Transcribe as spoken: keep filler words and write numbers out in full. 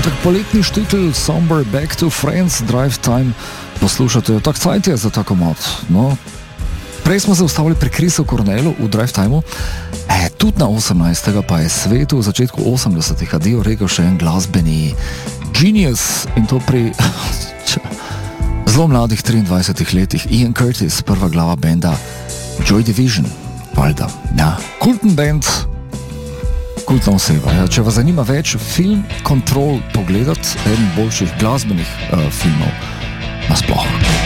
tak poletni štikel Somber Back to Friends Drive Time poslušate, tak cajt je za tako mod. No, prej smo se ustavili pri Chrisu Cornellu v Drive Timeu, e, tudi na osemnajstega pa je svetu v začetku osemdesetih adijo rekel še en glasbeni genius in to pri zelo mladih triindvajsetih letih. Ian Curtis, prva glava benda Joy Division, valjda, ja, kulten band, kultna oseba. Ja. Če vas zanima več, film Control pogledati, eden boljših glasbenih uh, filmov nasploh.